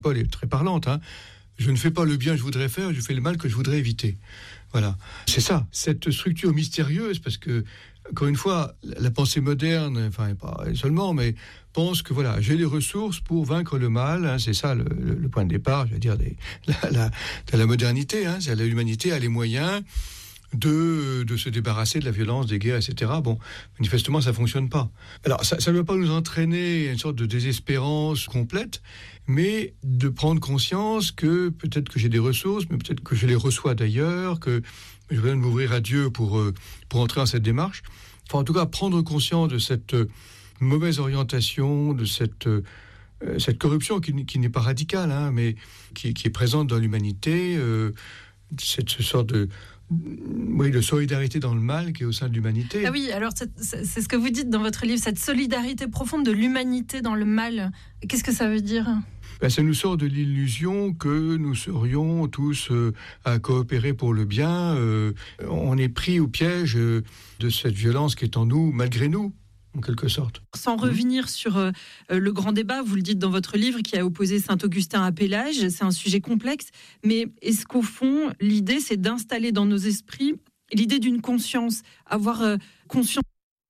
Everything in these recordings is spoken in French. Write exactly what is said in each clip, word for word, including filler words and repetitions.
Paul est très parlante, hein. Je ne fais pas le bien que je voudrais faire, je fais le mal que je voudrais éviter. Voilà, c'est ça, cette structure mystérieuse, parce que, encore une fois, la pensée moderne, enfin, pas seulement, mais pense que voilà, j'ai les ressources pour vaincre le mal, hein, c'est ça le, le, le point de départ, je veux dire, des, la, la, de la modernité, hein, c'est l'humanité a les moyens de, de se débarrasser de la violence, des guerres, et cetera. Bon, manifestement, ça ne fonctionne pas. Alors, ça ne doit pas nous entraîner à une sorte de désespérance complète, mais de prendre conscience que peut-être que j'ai des ressources, mais peut-être que je les reçois d'ailleurs, que je vais m'ouvrir à Dieu pour, pour entrer dans cette démarche. Enfin, en tout cas, prendre conscience de cette mauvaise orientation, de cette, euh, cette corruption qui, qui n'est pas radicale, hein, mais qui, qui est présente dans l'humanité, euh, cette sorte de... Oui, de solidarité dans le mal qui est au sein de l'humanité. Ah oui, alors c'est, c'est ce que vous dites dans votre livre, cette solidarité profonde de l'humanité dans le mal. Qu'est-ce que ça veut dire ? Ben, ça nous sort de l'illusion que nous serions tous euh, à coopérer pour le bien. Euh, on est pris au piège euh, de cette violence qui est en nous, malgré nous, en quelque sorte. Sans revenir sur euh, le grand débat, vous le dites dans votre livre, qui a opposé Saint-Augustin à Pélage, c'est un sujet complexe, mais est-ce qu'au fond, l'idée, c'est d'installer dans nos esprits l'idée d'une conscience, avoir euh, conscience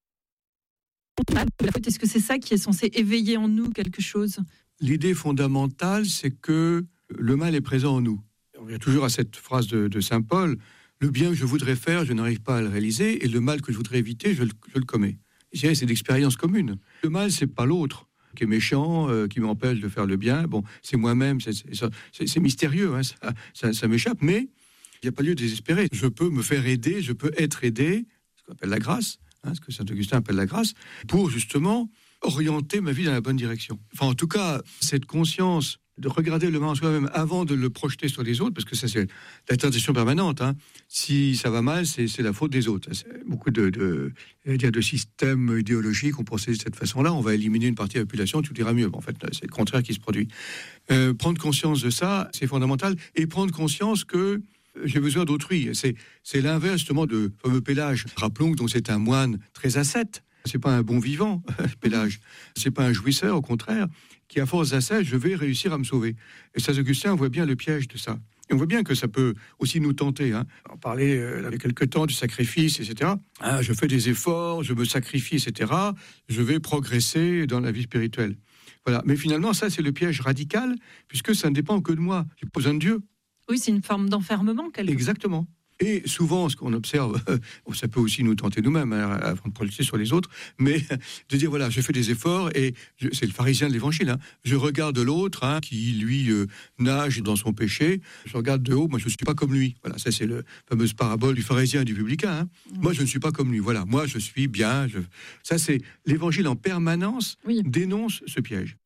de la faute, est-ce que c'est ça qui est censé éveiller en nous quelque chose ? L'idée fondamentale, c'est que le mal est présent en nous. On revient toujours à cette phrase de, de Saint Paul, le bien que je voudrais faire, je n'arrive pas à le réaliser, et le mal que je voudrais éviter, je le, je le commets. Je dirais, c'est d'expérience commune. Le mal, c'est pas l'autre qui est méchant, euh, qui m'empêche de faire le bien. Bon, c'est moi-même, c'est, c'est, c'est, c'est mystérieux, hein, ça, ça, ça m'échappe, mais il n'y a pas lieu de désespérer. Je peux me faire aider, je peux être aidé, ce qu'on appelle la grâce, hein, ce que saint Augustin appelle la grâce, pour justement orienter ma vie dans la bonne direction. Enfin, en tout cas, cette conscience de regarder le mal en soi-même avant de le projeter sur les autres, parce que ça, c'est la tentation permanente. Hein. Si ça va mal, c'est, c'est la faute des autres. C'est beaucoup de, de, dire de systèmes idéologiques ont procédé de cette façon-là. On va éliminer une partie de la population, tout ira mieux. En fait, c'est le contraire qui se produit. Euh, prendre conscience de ça, c'est fondamental. Et prendre conscience que j'ai besoin d'autrui. C'est, c'est l'inverse, justement, de fameux Pélage. Rappelons que donc, c'est un moine très ascète. C'est pas un bon vivant, Pélage. C'est pas un jouisseur, au contraire, qui, à force d'ascèse, je vais réussir à me sauver. Et Saint Augustin voit bien le piège de ça. Et on voit bien que ça peut aussi nous tenter. Hein. On parlait euh, il y a quelque temps du sacrifice, et cetera. Ah, je fais des efforts, je me sacrifie, et cetera. Je vais progresser dans la vie spirituelle. Voilà. Mais finalement, ça, c'est le piège radical, puisque ça ne dépend que de moi. J'ai pas besoin de Dieu. Oui, c'est une forme d'enfermement, quelque part. Exactement. Et souvent, ce qu'on observe, ça peut aussi nous tenter nous-mêmes, hein, avant de projeter sur les autres, mais de dire, voilà, je fais des efforts, et je, c'est le pharisien de l'évangile, hein, je regarde l'autre, hein, qui, lui, euh, nage dans son péché, je regarde de haut, moi, je ne suis pas comme lui. Voilà, ça, c'est la fameuse parabole du pharisien et du publicain. Hein. Mmh. Moi, je ne suis pas comme lui. Voilà, moi, je suis bien. Je... Ça, c'est l'évangile en permanence, oui. Dénonce ce piège.